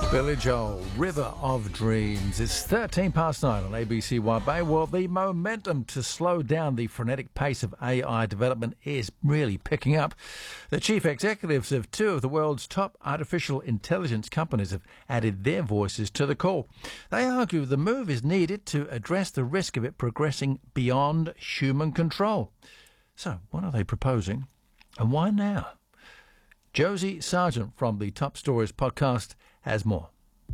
Billy Joel, River of Dreams. It's 13 past 9 on ABC One Bay. Well, the momentum to slow down the frenetic pace of AI development is really picking up. The chief executives of two of the world's top artificial intelligence companies have added their voices to the call. They argue the move is needed to address the risk of it progressing beyond human control. So, what are they proposing, and why now? Josie Sargent from the Top Stories podcast has more.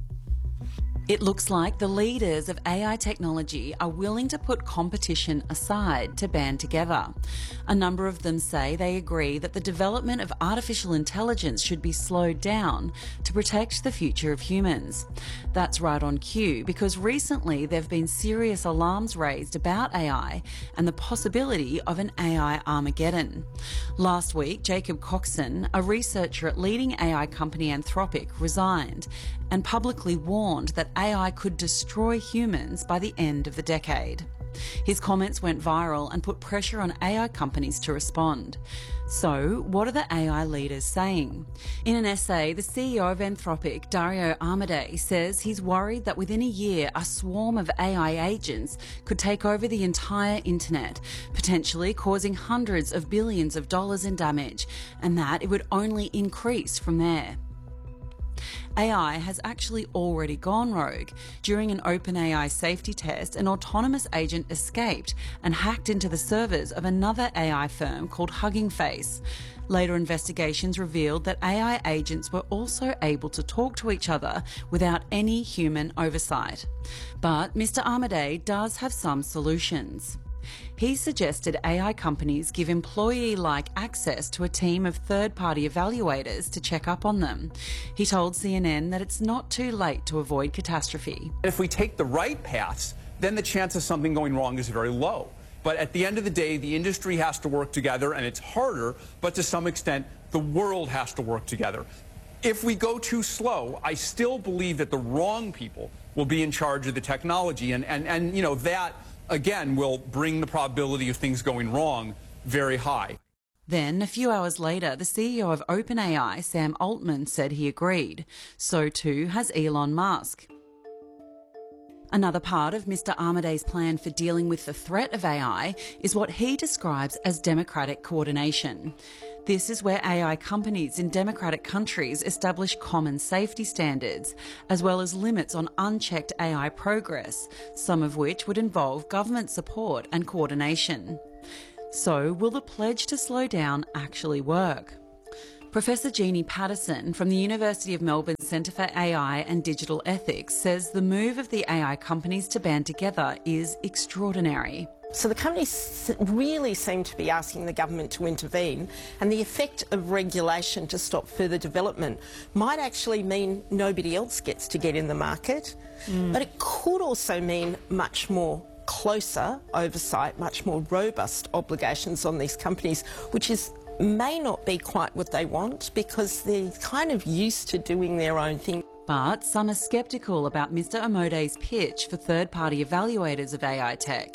It looks like the leaders of AI technology are willing to put competition aside to band together. A number of them say they agree that the development of artificial intelligence should be slowed down to protect the future of humans. That's right on cue, because recently there have been serious alarms raised about AI and the possibility of an AI Armageddon. Last week, Jacob Coxon, a researcher at leading AI company Anthropic, resigned and publicly warned that AI could destroy humans by the end of the decade. His comments went viral and put pressure on AI companies to respond. So, what are the AI leaders saying? In an essay, the CEO of Anthropic, Dario Amodei, says he's worried that within a year, a swarm of AI agents could take over the entire internet, potentially causing hundreds of billions of dollars in damage, and that it would only increase from there. AI has actually already gone rogue. During an OpenAI safety test, an autonomous agent escaped and hacked into the servers of another AI firm called Hugging Face. Later investigations revealed that AI agents were also able to talk to each other without any human oversight. But Mr. Amodei does have some solutions. He suggested AI companies give employee-like access to a team of third-party evaluators to check up on them. He told CNN that it's not too late to avoid catastrophe. If we take the right paths, then the chance of something going wrong is very low. But at the end of the day, the industry has to work together, and it's harder, but to some extent, the world has to work together. If we go too slow, I still believe that the wrong people will be in charge of the technology, and you know, that again will bring the probability of things going wrong very high. Then, a few hours later, the CEO of OpenAI, Sam Altman, said he agreed. So too has Elon Musk. Another part of Mr. Amodei's plan for dealing with the threat of AI is what he describes as democratic coordination. This is where AI companies in democratic countries establish common safety standards, as well as limits on unchecked AI progress, some of which would involve government support and coordination. So, will the pledge to slow down actually work? Professor Jeannie Patterson from the University of Melbourne Centre for AI and Digital Ethics says the move of the AI companies to band together is extraordinary. So the companies really seem to be asking the government to intervene, and the effect of regulation to stop further development might actually mean nobody else gets to get in the market, but it could also mean much more closer oversight, much more robust obligations on these companies, which may not be quite what they want because they're kind of used to doing their own thing. But some are sceptical about Mr. Amodei's pitch for third-party evaluators of AI tech.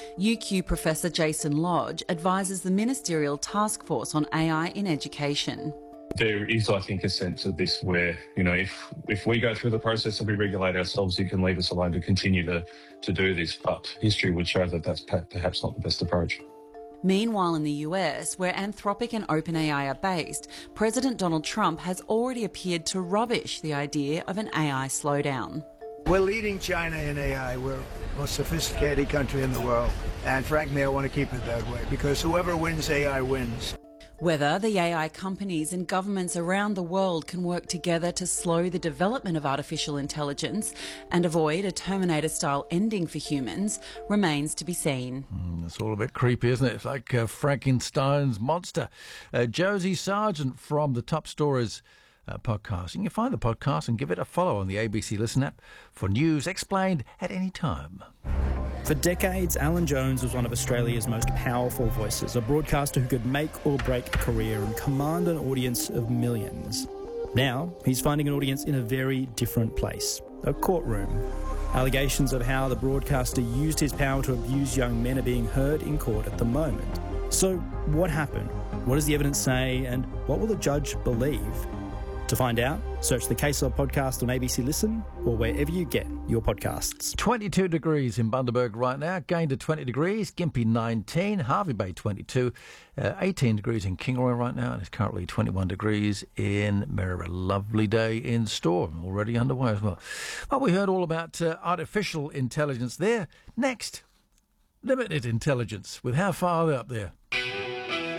UQ Professor Jason Lodge advises the Ministerial Task Force on AI in Education. There is, I think, a sense of this where, you know, if we go through the process and we regulate ourselves, you can leave us alone to continue to do this. But history would show that that's perhaps not the best approach. Meanwhile, in the US, where Anthropic and OpenAI are based, President Donald Trump has already appeared to rubbish the idea of an AI slowdown. We're leading China in AI. We're the most sophisticated country in the world. And frankly, I want to keep it that way because whoever wins AI wins. Whether the AI companies and governments around the world can work together to slow the development of artificial intelligence and avoid a Terminator-style ending for humans remains to be seen. It's all a bit creepy, isn't it? It's like Frankenstein's monster. Josie Sargent from the Top Stories podcast. You can find the podcast and give it a follow on the ABC Listen app for news explained at any time. For decades, Alan Jones was one of Australia's most powerful voices, a broadcaster who could make or break a career and command an audience of millions. Now, he's finding an audience in a very different place, a courtroom. Allegations of how the broadcaster used his power to abuse young men are being heard in court at the moment. So, what happened? What does the evidence say? And what will the judge believe? To To find out, search the Case Log podcast on ABC Listen or wherever you get your podcasts. 22 degrees in Bundaberg right now, gained to 20 degrees, Gympie 19, Hervey Bay 22, 18 degrees in Kingaroy right now, and it's currently 21 degrees in Merriwa. Lovely day in store, already underway as well. Well, we heard all about artificial intelligence there. Next, limited intelligence with how far are they up there?